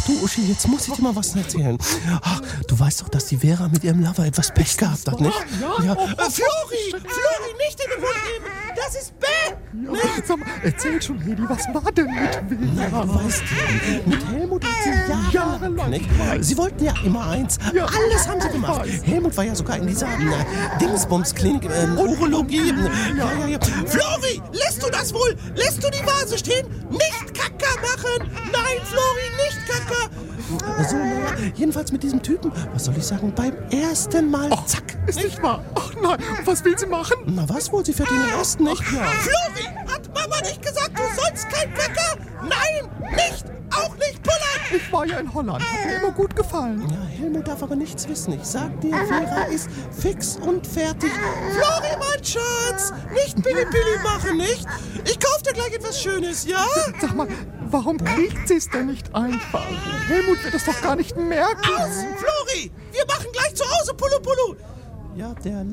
du Uschi, jetzt muss ich dir mal was erzählen. Ach, du weißt doch, dass die Vera mit ihrem Lover etwas Pech gehabt hat, nicht? Ja. Flori, nicht in den Mund nehmen. Das ist Bäh. Ja, sag mal, erzähl schon, Hedi, was war denn mit Vera? Du weißt ja, mit Helmut hat sie jahrelang, nicht? Sie wollten ja immer eins. Ja. Alles haben sie gemacht. Helmut war ja sogar in dieser Dingsbums-Klinik, Urologie. Ja. Flori, lässt du das wohl? Lässt du die Vase stehen? Nicht Kacker machen. Nein, Flori, nicht Kacker. So, jedenfalls mit diesem Typen, was soll ich sagen, beim ersten Mal, zack. Ist nicht wahr? Ach nein, und was will sie machen? Na was wohl, sie fährt den ersten nicht. Ach ja. Flori, hat Mama nicht gesagt, du sollst kein Kacker? Nein, nicht, auch nicht pullern. Ich war ja in Holland, hat mir immer gut gefallen. Ja, Helmut darf aber nichts wissen. Ich sag dir, Vera ist fix und fertig. Flori, mein Schatz, nicht Billy machen, nicht? Ich kauf dir gleich etwas Schönes, ja? Sag mal, warum kriegt sie es denn nicht einfach? Helmut wird es doch gar nicht merken. Aus, Flori, wir machen gleich zu Hause Pulu. Ja, der